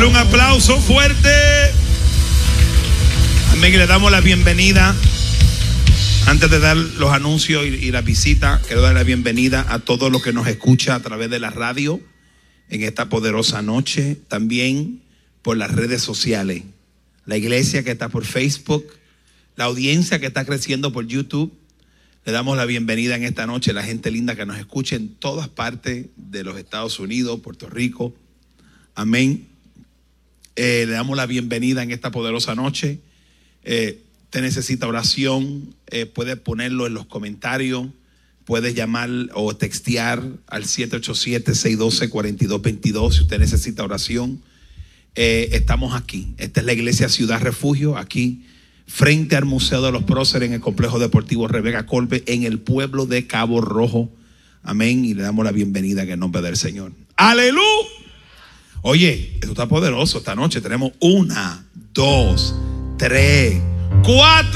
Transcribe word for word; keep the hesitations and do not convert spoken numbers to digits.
Dale un aplauso fuerte. Amén. Le damos la bienvenida. Antes de dar los anuncios y, y la visita, quiero dar la bienvenida a todos los que nos escuchan a través de la radio en esta poderosa noche, también por las redes sociales, la iglesia que está por Facebook, la audiencia que está creciendo por YouTube. Le damos la bienvenida en esta noche a la gente linda que nos escucha en todas partes de los Estados Unidos, Puerto Rico. Amén. Eh, le damos la bienvenida en esta poderosa noche. Eh, Usted necesita oración, eh, puede ponerlo en los comentarios, puede llamar o textear al siete ocho siete, seis uno dos, cuatro dos dos dos si usted necesita oración. Eh, estamos aquí, esta es la iglesia Ciudad Refugio, aquí frente al Museo de los Próceres en el complejo deportivo Rebecca Colbe, en el pueblo de Cabo Rojo. Amén, y le damos la bienvenida en el nombre del Señor. ¡Aleluya! Oye, esto está poderoso esta noche. Tenemos una, dos, tres, cuatro.